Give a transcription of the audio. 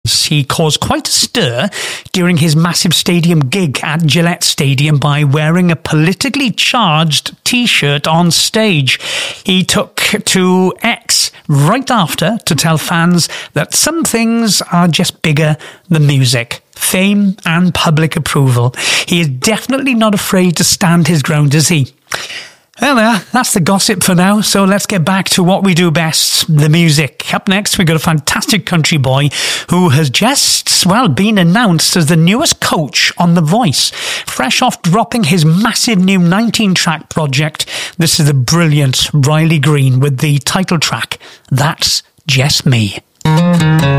He caused quite a stir during his massive stadium gig at Gillette Stadium by wearing a politically charged T-shirt on stage. He took to X right after to tell fans that some things are just bigger than music. Fame and public approval. He is definitely not afraid to stand his ground, is he? Well, that's the gossip for now, so let's get back to what we do best, the music. Up next, we've got a fantastic country boy who has just, been announced as the newest coach on The Voice. Fresh off dropping his massive new 19-track project, this is the brilliant Riley Green with the title track, That's Just Me.